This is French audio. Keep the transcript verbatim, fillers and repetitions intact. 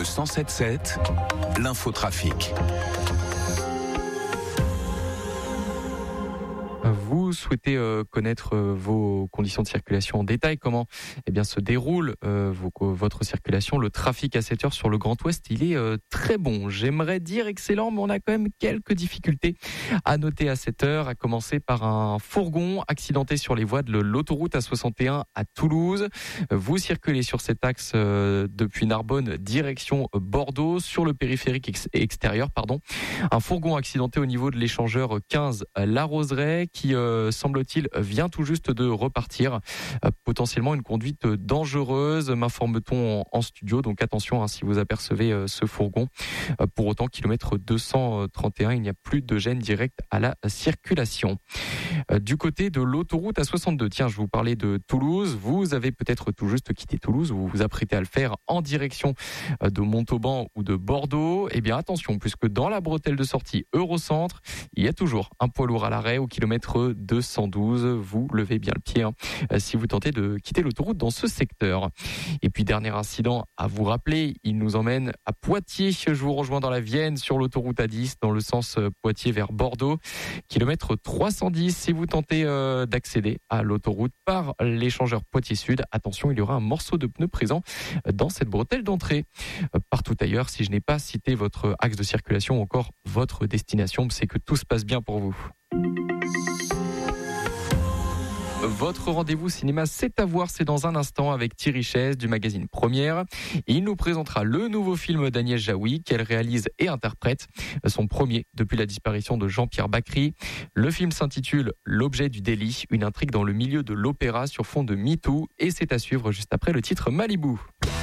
Le cent sept sept, l'infotrafic. Vous souhaitez euh, connaître euh, vos conditions de circulation en détail, comment eh bien, se déroule euh, vos, votre circulation, le trafic à cette heure sur le Grand Ouest, il est euh, très bon. J'aimerais dire excellent, mais on a quand même quelques difficultés à noter à cette heure, à commencer par un fourgon accidenté sur les voies de l'autoroute A soixante et un à Toulouse. Vous circulez sur cet axe euh, depuis Narbonne, direction Bordeaux, sur le périphérique ex- extérieur. Pardon. Un fourgon accidenté au niveau de l'échangeur quinze La Roseraie, qui euh, semble-t-il vient tout juste de repartir. Euh, potentiellement une conduite dangereuse, m'informe-t-on en, en studio. Donc attention hein, si vous apercevez euh, ce fourgon. Euh, pour autant, kilomètre deux cent trente et un, il n'y a plus de gêne directe à la circulation. Euh, du côté de l'autoroute A soixante-deux, tiens, je vous parlais de Toulouse. Vous avez peut-être tout juste quitté Toulouse, ou vous vous apprêtez à le faire en direction euh, de Montauban ou de Bordeaux. Eh bien attention, puisque dans la bretelle de sortie Eurocentre, il y a toujours un poids lourd à l'arrêt au kilomètre deux cent douze. Vous levez bien le pied hein, si vous tentez de quitter l'autoroute dans ce secteur. Et puis dernier incident à vous rappeler, il nous emmène à Poitiers. Je vous rejoins dans la Vienne sur l'autoroute A dix dans le sens Poitiers vers Bordeaux. Kilomètre trois cent dix si vous tentez euh, d'accéder à l'autoroute par l'échangeur Poitiers Sud. Attention, il y aura un morceau de pneu présent dans cette bretelle d'entrée. Euh, partout ailleurs, si je n'ai pas cité votre axe de circulation ou encore votre destination, c'est que tout se passe bien pour vous. Votre rendez-vous cinéma, c'est à voir, c'est dans un instant avec Thierry Chaise du magazine Première. Il nous présentera le nouveau film d'Agnès Jaoui qu'elle réalise et interprète, son premier depuis la disparition de Jean-Pierre Bacry. Le film s'intitule L'objet du délit, une intrigue dans le milieu de l'opéra sur fond de MeToo, et c'est à suivre juste après le titre Malibu.